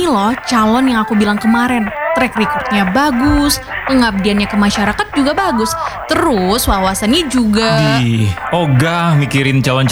loh calon yang aku bilang kemarin. Track recordnya bagus, pengabdiannya ke masyarakat juga bagus. Terus wawasannya juga. Ogah mikirin calon